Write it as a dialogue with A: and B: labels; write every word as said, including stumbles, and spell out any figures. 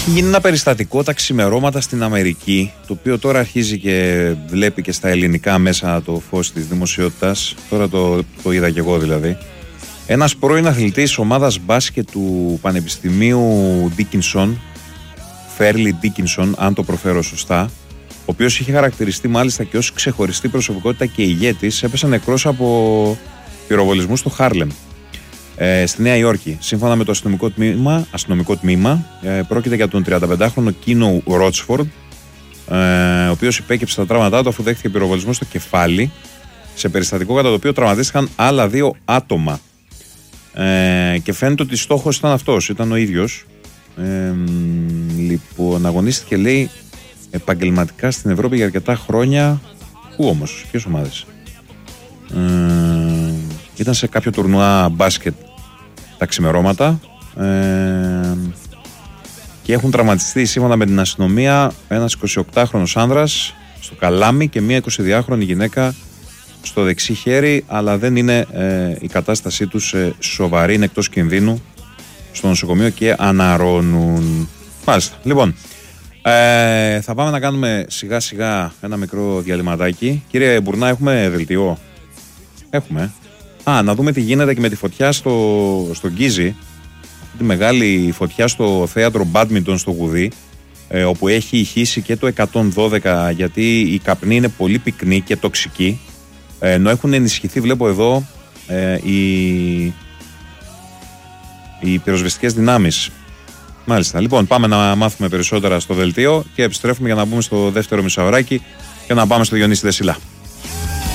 A: Έχει γίνει ένα περιστατικό τα ξημερώματα στην Αμερική, το οποίο τώρα αρχίζει και βλέπει και στα ελληνικά μέσα το φως της δημοσιότητας. Τώρα το, το είδα και εγώ δηλαδή. Ένας πρώην αθλητής ομάδας μπάσκετ του Πανεπιστημίου Ντίκινσον, Φέρλι Ντίκινσον, αν το προφέρω σωστά, ο οποίος είχε χαρακτηριστεί μάλιστα και ως ξεχωριστή προσωπικότητα και ηγέτης, έπεσε νεκρός από πυροβολισμούς στο Χάρλεμ. Ε, στη Νέα Υόρκη. Σύμφωνα με το αστυνομικό τμήμα, αστυνομικό τμήμα ε, πρόκειται για τον τριανταπεντάχρονο Κίνο Ρότσφορντ, ε, ο οποίος υπέκυψε τα τραύματά του αφού δέχτηκε πυροβολισμό στο κεφάλι, σε περιστατικό κατά το οποίο τραυματίστηκαν άλλα δύο άτομα. Ε, και φαίνεται ότι στόχος ήταν αυτός, ήταν ο ίδιος. Ε, λοιπόν, αγωνίστηκε, λέει, επαγγελματικά στην Ευρώπη για αρκετά χρόνια. Πού όμως, ποιες ομάδες? Ε, ήταν σε κάποιο τουρνουά μπάσκετ τα ξημερώματα ε, και έχουν τραυματιστεί σύμφωνα με την αστυνομία ένας εικοσιοκτάχρονος άνδρας στο καλάμι και μία εικοσιδυάχρονη γυναίκα στο δεξί χέρι, αλλά δεν είναι ε, η κατάστασή τους ε, σοβαρή, είναι εκτός κινδύνου στο νοσοκομείο και αναρρώνουν. Μάλιστα. Λοιπόν, ε, θα πάμε να κάνουμε σιγά σιγά ένα μικρό διαλυματάκι. Κύριε Μπουρνά, έχουμε δελτίο? Έχουμε. Α, να δούμε τι γίνεται και με τη φωτιά στο, στο Γκίζι. Τη μεγάλη φωτιά στο θέατρο Μπάντμιντον στο Γουδί, ε, όπου έχει ηχήσει και το εκατόν δώδεκα, γιατί η καπνή είναι πολύ πυκνή και τοξική, ε, ενώ έχουν ενισχυθεί, βλέπω εδώ, ε, οι, οι πυροσβεστικές δυνάμεις. Μάλιστα. Λοιπόν, πάμε να μάθουμε περισσότερα στο δελτίο και επιστρέφουμε για να μπούμε στο δεύτερο μισάωράκι και να πάμε στο Διονύση Δεσίλα.